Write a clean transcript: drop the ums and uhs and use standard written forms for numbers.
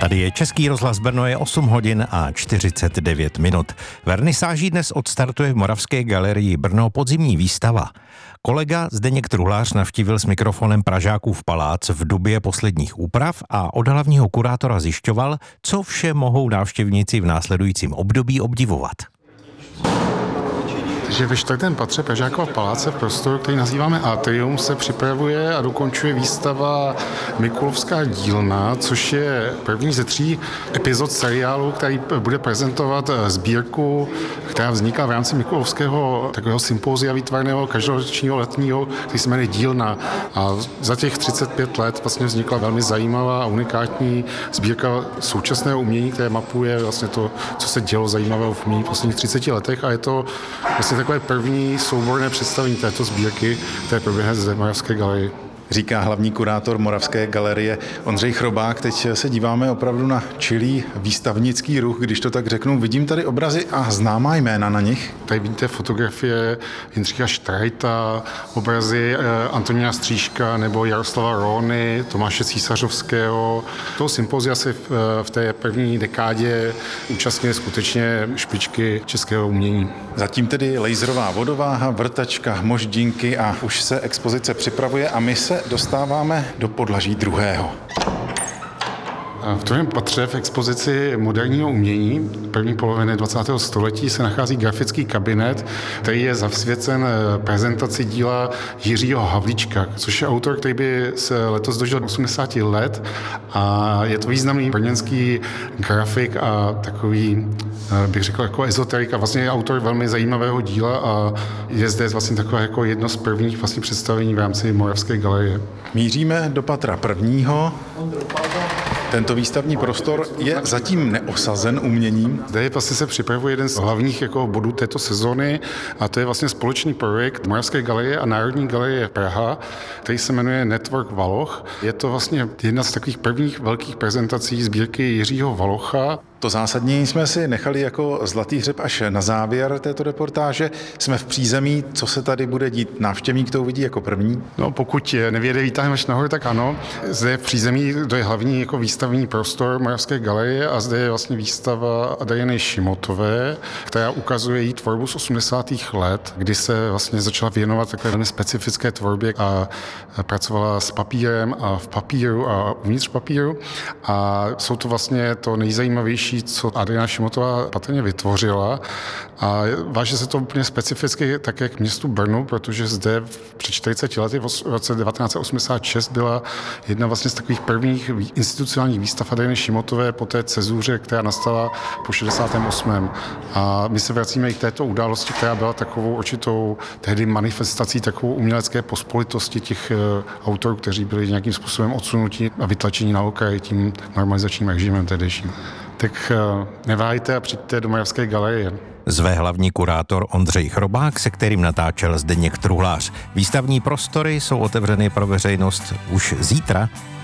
Tady je Český rozhlas Brno, je 8 hodin a 49 minut. Vernisáží dnes odstartuje v Moravské galerii Brno podzimní výstava. Kolega Zdeněk Truhlář navštívil s mikrofonem Pražákův palác v době posledních úprav a od hlavního kurátora zjišťoval, co vše mohou návštěvníci v následujícím období obdivovat. Takže ve čtvrtém patře Pražákova paláce v prostoru, který nazýváme Atrium, se připravuje a dokončuje výstava Mikulovská dílna, což je první ze 3 epizod seriálu, který bude prezentovat sbírku, která vzniká v rámci Mikulovského takového sympózia výtvarného každoročního letního, který se jmenuje Dílna. A za těch 35 let vlastně vznikla velmi zajímavá a unikátní sbírka současného umění, které mapuje vlastně to, co se dělo zajímavého v umění v posledních 30 letech, a je to vlastně takové první souborné představení této sbírky, které proběhne zde v Moravské galerii. Říká hlavní kurátor Moravské galerie Ondřej Chrobák. Teď se díváme opravdu na čilý výstavnický ruch, když to tak řeknu. Vidím tady obrazy a známá jména na nich. Tady vidíte fotografie Jindřicha Štrajta, obrazy Antonína Stříška nebo Jaroslava Róny, Tomáše Císařovského. Toho sympózia se v té první dekádě účastnily skutečně špičky českého umění. Zatím tedy laserová vodováha, vrtačka, moždinky a už se expozice připravuje a my se dostáváme do podlaží druhého. V druhém patře v expozici moderního umění první poloviny 20. století se nachází grafický kabinet, který je zasvěcen prezentaci díla Jiřího Havlíčka, což je autor, který by se letos dožil 80 let, a je to významný brněnský grafik a takový, bych řekl, jako ezoterik, a vlastně je autor velmi zajímavého díla a je zde vlastně takové jako jedno z prvních vlastně představení v rámci Moravské galerie. Míříme do patra prvního. Tento výstavní prostor je zatím neosazen uměním. Zde vlastně se připravuje jeden z hlavních jako bodů této sezóny, a to je vlastně společný projekt Moravské galerie a Národní galerie Praha, který se jmenuje Network Valoch. Je to vlastně jedna z takových prvních velkých prezentací sbírky Jiřího Valocha. To zásadní jsme si nechali jako zlatý hřeb až na závěr této reportáže. Jsme v přízemí, co se tady bude dít? Návštěvník to uvidí jako první? No, pokud nevěde výtahem až nahoru, tak ano. Zde v přízemí to je hlavní jako výstavní prostor Moravské galerie a zde je vlastně výstava Adriany Šimotové, která ukazuje její tvorbu z 80. let, kdy se vlastně začala věnovat takové velmi specifické tvorbě a pracovala s papírem a v papíru a uvnitř papíru. A jsou to vlastně to nejzajímavější, co Adriana Šimotová patrně vytvořila, a váže se to úplně specificky také k městu Brnu, protože zde před 40 lety v roce 1986 byla jedna vlastně z takových prvních institucionálních výstav Adriany Šimotové po té cezuře, která nastala po 68. A my se vracíme i k této události, která byla takovou určitou tehdy manifestací takovou umělecké pospolitosti těch autorů, kteří byli nějakým způsobem odsunuti a vytlačeni na okraj tím normalizačním režimem tehdejším. Tak neváhejte a přijďte do Moravské galerie. Zve hlavní kurátor Ondřej Chrobák, se kterým natáčel Zdeněk Truhlář. Výstavní prostory jsou otevřeny pro veřejnost už zítra.